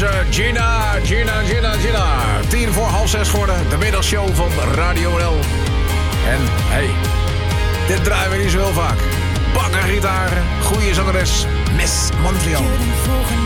Gina. 10 voor half 6 geworden. De middagshow van Radio NL. En hey, dit draaien we niet zo heel vaak. Bakken gitaren, goede zangeres, Miss Montreal.